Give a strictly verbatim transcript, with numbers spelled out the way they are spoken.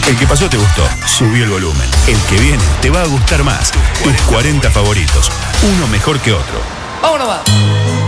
El que pasó te gustó, subí el volumen. El que viene te va a gustar más. Tus cuarenta favoritos, uno mejor que otro. ¡Vámonos más!